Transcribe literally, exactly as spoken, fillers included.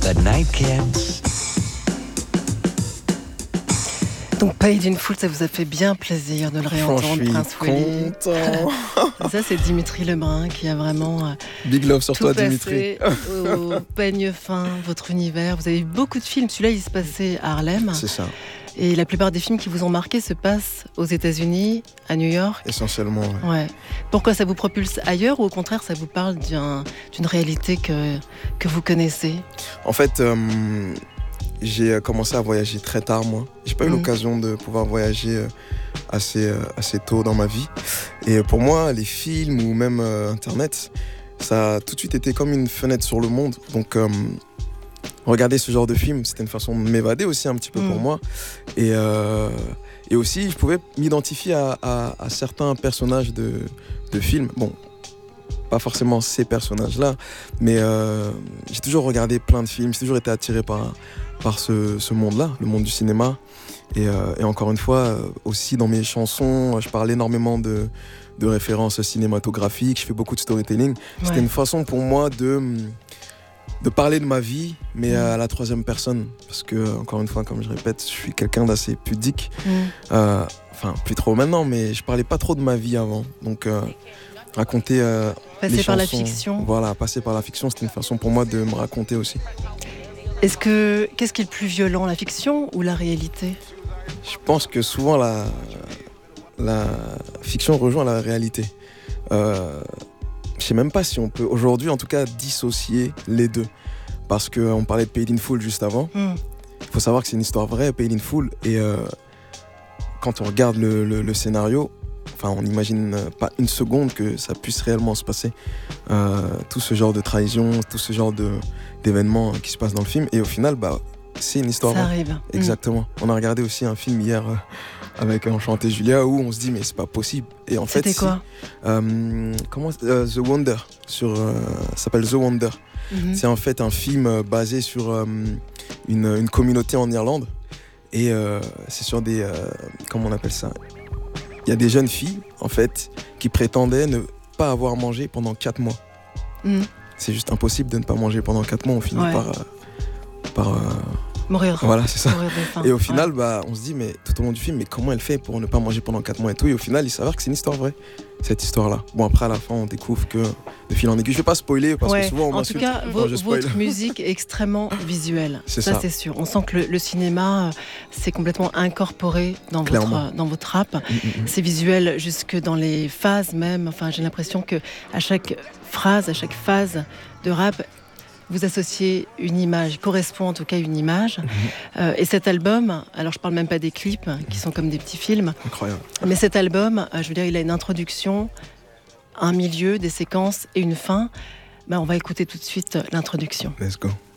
Good night, kids. Donc Paid in Full, ça vous a fait bien plaisir de le réentendre, Prince Wally. Ça, c'est Dimitri Lebrun qui a vraiment euh, Big love sur tout toi, passé Dimitri. au peigne fin, votre univers. Vous avez eu beaucoup de films. Celui-là, il se passait à Harlem. C'est ça. Et la plupart des films qui vous ont marqué se passent aux États-Unis, à New York. Essentiellement, ouais. Ouais. Pourquoi ça vous propulse ailleurs ou au contraire ça vous parle d'un, d'une réalité que, que vous connaissez? En fait, euh, j'ai commencé à voyager très tard, moi. J'ai pas eu Mmh. l'occasion de pouvoir voyager assez, assez tôt dans ma vie. Et pour moi, les films ou même euh, Internet, ça a tout de suite été comme une fenêtre sur le monde. Donc, euh, regarder ce genre de film, c'était une façon de m'évader aussi un petit peu mmh. pour moi. Et, euh, et aussi, je pouvais m'identifier à, à, à certains personnages de, de films. Bon, pas forcément ces personnages-là, mais euh, j'ai toujours regardé plein de films, j'ai toujours été attiré par, par ce, ce monde-là, le monde du cinéma. Et, euh, et encore une fois, aussi dans mes chansons, je parle énormément de, de références cinématographiques, je fais beaucoup de storytelling. Ouais. C'était une façon pour moi de... de parler de ma vie, mais mmh. à la troisième personne. Parce que, encore une fois, comme je répète, je suis quelqu'un d'assez pudique. Mmh. Euh, enfin, plus trop maintenant, mais je parlais pas trop de ma vie avant. Donc, euh, raconter euh, passer les par chansons, la fiction. Voilà, passer par la fiction, c'était une façon pour moi de me raconter aussi. Est-ce que, qu'est-ce qui est le plus violent, la fiction ou la réalité ? Je pense que souvent, la, la fiction rejoint la réalité. Euh, Je sais même pas si on peut, aujourd'hui en tout cas, dissocier les deux. Parce qu'on parlait de Paid in Full juste avant. Il mm. faut savoir que c'est une histoire vraie, Paid in Full. Et euh, quand on regarde le, le, le scénario, enfin, on n'imagine pas une seconde que ça puisse réellement se passer. Euh, tout ce genre de trahison, tout ce genre de, d'événements qui se passent dans le film. Et au final, bah, c'est une histoire ça vraie. arrive. Exactement. Mm. On a regardé aussi un film hier... Euh, avec Enchanté Julia, où on se dit mais c'est pas possible. Et en C'était fait, quoi si, euh, comment euh, The Wonder, sur, euh, ça s'appelle The Wonder. Mm-hmm. C'est en fait un film basé sur euh, une, une communauté en Irlande. Et euh, c'est sur des... Euh, comment on appelle ça ? Il y a des jeunes filles, en fait, qui prétendaient ne pas avoir mangé pendant quatre mois. Mm. C'est juste impossible de ne pas manger pendant quatre mois. On finit ouais. par... Euh, par euh, Mourir. Voilà, c'est ça. Mourir de faim. Et au final, ouais. bah, on se dit, mais tout au long du film, mais comment elle fait pour ne pas manger pendant quatre mois et tout. Et au final, il s'avère que c'est une histoire vraie, cette histoire-là. Bon, après, à la fin, on découvre que de fil en aiguille. Je vais pas spoiler parce ouais. que souvent, on en m'insulte. tout cas, vo- votre musique est extrêmement visuelle. C'est ça, ça, c'est sûr. On sent que le, le cinéma, c'est complètement incorporé dans votre, dans votre rap. Mm-hmm. C'est visuel jusque dans les phases même. Enfin, j'ai l'impression que à chaque phrase, à chaque phase de rap, vous associez une image, correspond en tout cas à une image. Mmh. Euh, et cet album, alors je parle même pas des clips, hein, qui sont comme des petits films. Incroyable. Mais cet album, euh, je veux dire, il a une introduction, un milieu, des séquences et une fin. Ben, on va écouter tout de suite l'introduction. Let's go.